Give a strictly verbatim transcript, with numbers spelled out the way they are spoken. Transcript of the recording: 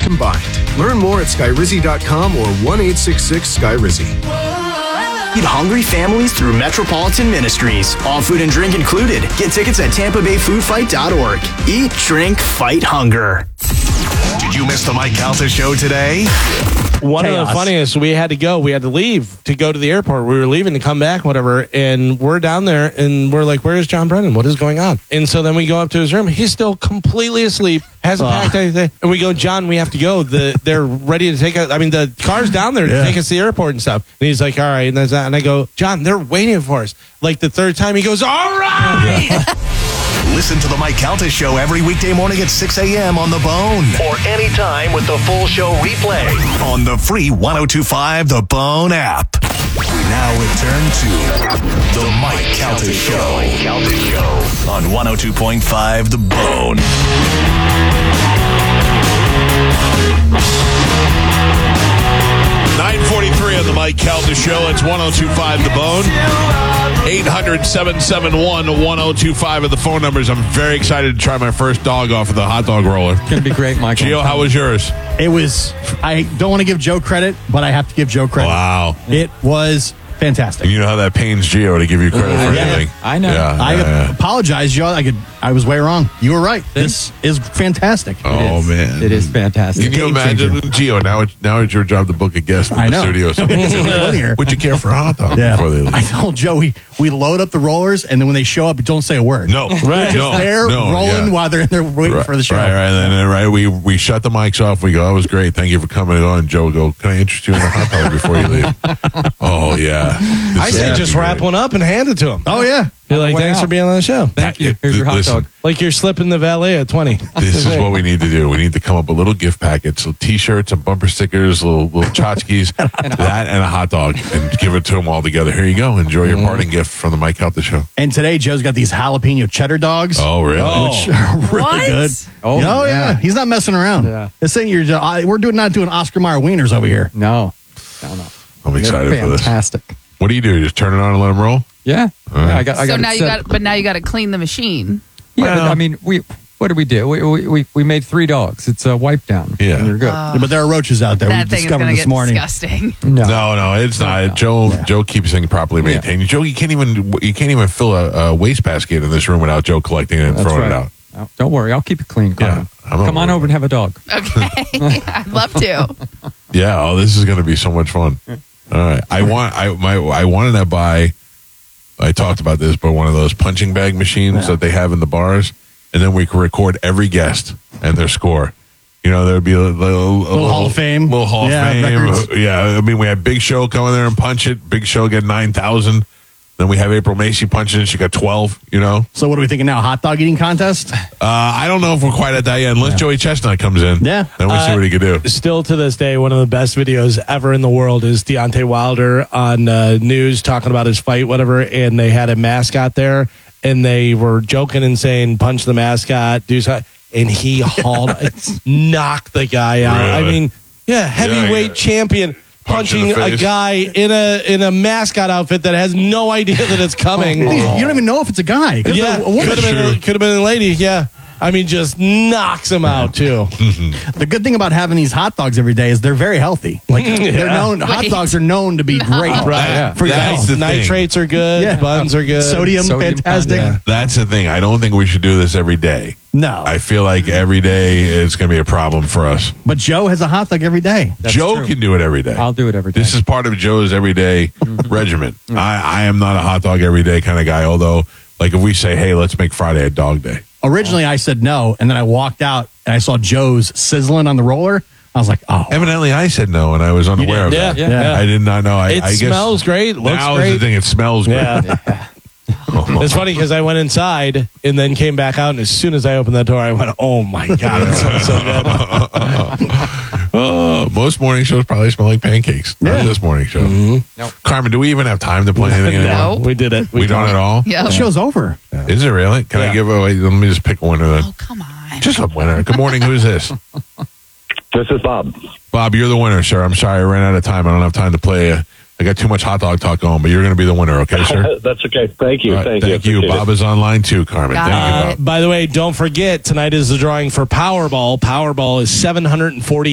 combined. Learn more at sky rizzy dot com or one eight six six sky rizzy. Feed hungry families through Metropolitan Ministries. All food and drink included. Get tickets at tampa bay food fight dot org. Eat, drink, fight hunger. Did you miss the Mike Calta show today? One Chaos. of the funniest, we had to go. We had to leave to go to the airport. We were leaving to come back, whatever. And we're down there and we're like, where is John Brennan? What is going on? And so then we go up to his room. He's still completely asleep, hasn't Uh. packed anything. And we go, John, we have to go. The, they're ready to take us. I mean, the car's down there to Yeah. take us to the airport and stuff. And he's like, all right. And, there's that. And I go, John, they're waiting for us. Like the third time, he goes, all right. Listen to the Mike Calta show every weekday morning at six a.m. on The Bone. Or anytime with the full show replay on the free one oh two point five The Bone app. We now return to the Mike Calta show. Mike Calta show on one oh two point five The Bone. nine forty-three on the Mike Calta show. It's one oh two point five The Bone. eight hundred, seven seven one, one oh two five are the phone numbers. I'm very excited to try my first dog off of the hot dog roller. It's going to be great, Michael. Gio, how was yours? It was, I don't want to give Joe credit, but I have to give Joe credit. Wow. It was fantastic. And you know how that pains Gio to give you credit for Yeah, anything. I know. Yeah, I yeah, yeah. apologize, Joe. I could, I was way wrong. You were right. This is fantastic. Oh, is. man. It is fantastic. Can you game imagine, changer. Gio, now, it, now it's your job to book a guest in I the know. studio. So Here. would you care for a hot dog Yeah. before they leave? I told Joe we, we load up the rollers, and then when they show up, don't say a word. No. Right. No. They're no, rolling yeah. while they're in there waiting Right, for the show. Right, right. And then, right, we, we shut the mics off. We go, that was great. Thank you for coming on. Joe would go, can I interest you in a hot dog before you leave? Oh, yeah. This I is say gonna just be wrap great. one up and hand it to him. Oh, yeah. You're like, Way thanks out. for being on the show. Thank you. Here's your hot Listen, dog. Like you're slipping the valet at twenty. This is what we need to do. We need to come up with little gift packets, little T-shirts, and bumper stickers, little little tchotchkes, that and a hot dog, and give it to them all together. Here you go. Enjoy your parting gift from the Mike Calta show. And today, Joe's got these jalapeno cheddar dogs. Oh, really? Which are really What? good. Oh, Oh, yeah. yeah. He's not messing around. Yeah. This thing, you're, uh, we're doing not doing Oscar Mayer wieners over here. No. No, no. I'm excited They're for this. fantastic. What do you do? You just turn it on and let them roll? Yeah. yeah I got, I So got now it you set. got, but now you got to clean the machine. Yeah, but, Well- I mean, we. What did we do? We we, we, we made three dogs. It's a wipe down. Yeah. And you're good. Yeah, but there are roaches out there. That we thing is discovered going to this get morning. disgusting. no. No, no, it's not. Joe Joe keeps things properly maintained. Joe, you can't even you can't even fill a, a waste basket in this room without Joe collecting it and That's throwing right. it out. No, don't worry. I'll keep it clean, Carmen. Yeah, I'm not Come on worried. over and have a dog. Okay. I'd love to. Yeah, oh, this is going to be so much fun. All right, I want I my I wanted to buy. I talked about this, but one of those punching bag machines that they have in the bars, and then we could record every guest and their score. You know, there'd be a, little, a Little Hall of Fame. little Hall Yeah, of Fame. records. Yeah, I mean, we had Big Show come in there and punch it. Big Show get nine thousand. Then we have April Macy punching it. She got twelve. You know, So what are we thinking now? Hot dog eating contest? uh, I don't know if we're quite at that yet. Unless Joey Chestnut comes in, Yeah. then we see Uh, what he could do. Still to this day, one of the best videos ever in the world is Deontay Wilder on uh, news talking about his fight, whatever. And they had a mascot there, and they were joking and saying, "Punch the mascot, do something." And he hauled, knocked the guy out. I Really? mean, yeah, heavyweight yeah. champion Punch in punching the a face. guy in a in a mascot outfit that has no idea that it's coming. You don't even know if it's a guy. It could Yeah, be a woman. could have been, could have been a lady. Yeah, I mean, just knocks him out too. The good thing about having these hot dogs every day is they're very healthy. Like they're known. Hot Wait. dogs are known to be great. Right. Yeah. For your That's health. the thing. Nitrates are good. Yeah. Buns are good. Sodium, Sodium fantastic. content. That's the thing. I don't think we should do this every day. No, I feel like every day it's going to be a problem for us. but Joe has a hot dog every day. That's Joe true. can do it every day. I'll do it every day. This is part of Joe's everyday regimen. I, I am not a hot dog every day kind of guy, although, like, if we say, hey, let's make Friday a dog day. Originally, I said no, and then I walked out and I saw Joe's sizzling on the roller. I was like, oh, Evidently, I said no, and I was unaware of did? that. Yeah, yeah. I did not know. I, It I guess smells great. Looks now great. is the thing. It smells great. Yeah. It's funny because I went inside and then came back out, and as soon as I opened that door, I went, "Oh my god, it smells so good!" Oh, most morning shows probably smell like pancakes. Not this morning show. Nope. Carmen, do we even have time to play anything anymore? No. We did it. We don't at all? Yeah. the show's over. Is it really? Can I Yeah. give away? Let me just pick a winner then. Oh, come on. Just a winner. Good morning. Who's this? This is Bob. Bob, you're the winner, sir. I'm sorry. I ran out of time. I don't have time to play. Uh, I got too much hot dog talk going, but you're going to be the winner, okay, sir? That's okay. Thank you. All right, Thank, thank you. you. Bob is online too, Carmen. Got Thank you, it. Bob. By the way, don't forget tonight is the drawing for Powerball. Powerball is seven hundred forty.